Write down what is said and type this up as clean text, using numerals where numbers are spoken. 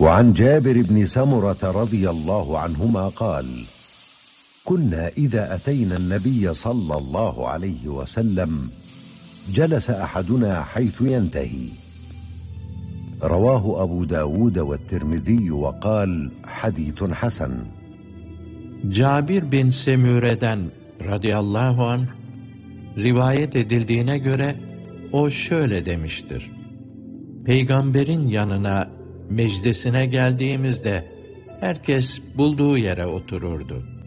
وعن جابر بن سمرة رضي الله عنهما قال: كنا إذا أتينا النبي صلى الله عليه وسلم جلس أحدنا حيث ينتهي. رواه أبو داود والترمذي وقال: حديث حسن. Cabir bin Semüre'den radıyallahu anh rivayet edildiğine göre o şöyle demiştir: Peygamberin yanına, meclisine geldiğimizde herkes bulduğu yere otururdu.